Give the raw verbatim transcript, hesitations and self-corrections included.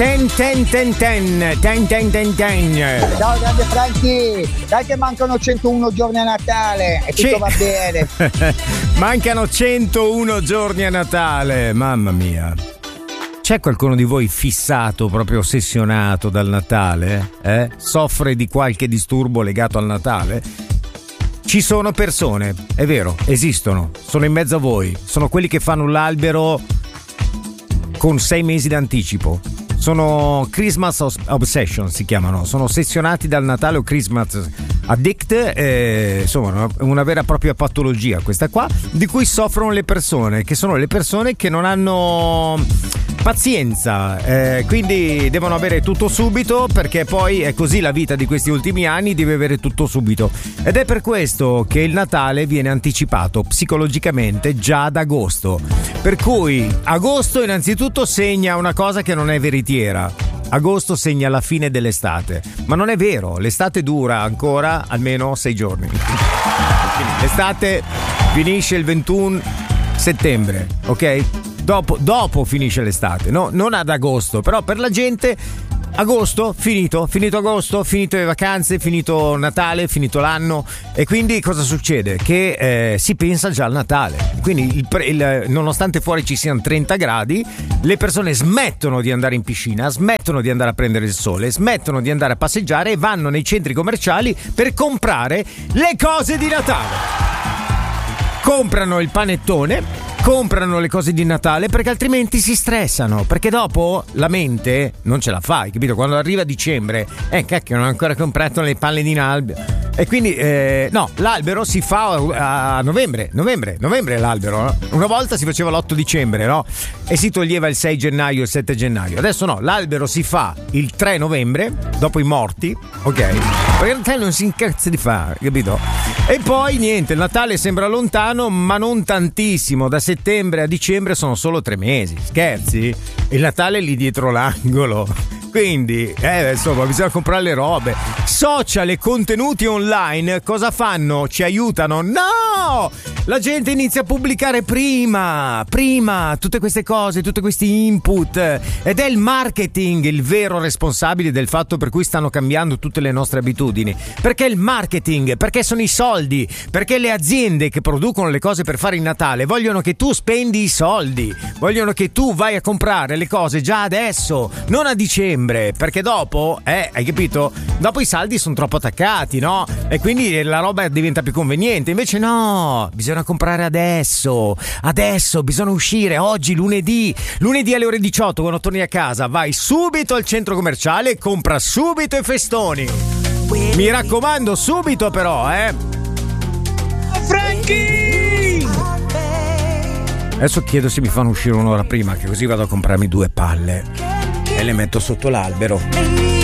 Ten ten ten ten ten ten ten ten. Ciao grande Franchi, dai che mancano centouno giorni a Natale e tutto C- va bene. Mancano centouno giorni a Natale, mamma mia. C'è qualcuno di voi fissato, proprio ossessionato dal Natale? Eh? Soffre di qualche disturbo legato al Natale? Ci sono persone, è vero, esistono, sono in mezzo a voi, sono quelli che fanno l'albero con sei mesi d'anticipo. Sono Christmas Obsession, si chiamano, sono ossessionati dal Natale o Christmas Addict, eh, insomma una vera e propria patologia questa qua, di cui soffrono le persone, che sono le persone che non hanno pazienza, eh, quindi devono avere tutto subito, perché poi è così la vita di questi ultimi anni, deve avere tutto subito, ed è per questo che il Natale viene anticipato psicologicamente già ad agosto, per cui agosto innanzitutto segna una cosa che non è veritiera. Agosto segna la fine dell'estate, ma non è vero, l'estate dura ancora almeno sei giorni. L'estate finisce il ventuno settembre, ok? Dopo, dopo finisce l'estate, no? Non ad agosto, però per la gente agosto, finito, finito agosto, finito le vacanze, finito Natale, finito l'anno, e quindi cosa succede? Che eh, si pensa già al Natale, quindi il, il, nonostante fuori ci siano trenta gradi, le persone smettono di andare in piscina, smettono di andare a prendere il sole, smettono di andare a passeggiare e vanno nei centri commerciali per comprare le cose di Natale. Comprano il panettone, comprano le cose di Natale, perché altrimenti si stressano, perché dopo la mente non ce la fai, capito? Quando arriva dicembre, eh cacchio, non ho ancora comprato le palle di albero, e quindi eh, no, l'albero si fa a novembre, novembre, novembre è l'albero, no? Una volta si faceva l'otto dicembre, no? E si toglieva il sei gennaio, il sette gennaio. Adesso no, l'albero si fa il tre novembre, dopo i morti, ok? Perché in Natale non si incazza di fare, capito? E poi niente, il Natale sembra lontano, ma non tantissimo. Da settembre a dicembre sono solo tre mesi. Scherzi? Il Natale è lì dietro l'angolo. Quindi, eh, insomma, bisogna comprare le robe. Social e contenuti online cosa fanno? Ci aiutano? No! La gente inizia a pubblicare prima, prima, tutte queste cose, tutti questi input. Ed è il marketing il vero responsabile del fatto per cui stanno cambiando tutte le nostre abitudini. Perché il marketing, perché sono i soldi, perché le aziende che producono le cose per fare il Natale vogliono che tu spendi i soldi, vogliono che tu vai a comprare le cose già adesso, non a dicembre, perché dopo, eh, hai capito? Dopo i saldi sono troppo attaccati, no? E quindi la roba diventa più conveniente. Invece no, bisogna comprare adesso, adesso, bisogna uscire oggi, lunedì, lunedì alle ore diciotto, quando torni a casa, vai subito al centro commerciale e compra subito i festoni. Mi raccomando, subito però, eh. Franchi! Adesso chiedo se mi fanno uscire un'ora prima, che così vado a comprarmi due palle e le metto sotto l'albero.